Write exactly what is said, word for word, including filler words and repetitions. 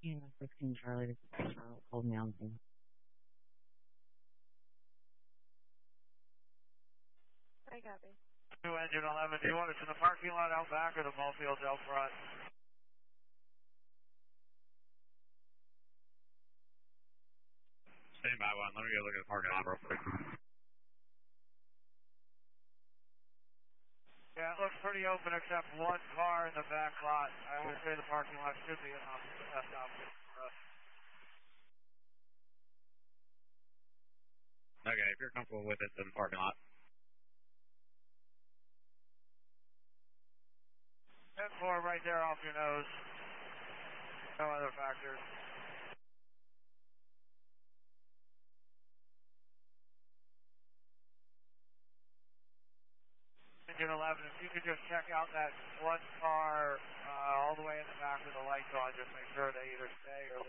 Yeah, sixteen Charlie, this is Charlotte, Cold Mountain. I copy. Two engine eleven, do you want us in the parking lot out back or the ball fields out front? Stand by one, let me go look at the parking lot real quick. Yeah, it looks pretty open except one car in the back lot. I would say the parking lot should be enough. That's option for us. Okay, if you're comfortable with it, then the parking lot. ten four right there off your nose. No other factors. Engine eleven, if you could just check out that one car uh, all the way in the back with the lights on, just make sure they either stay or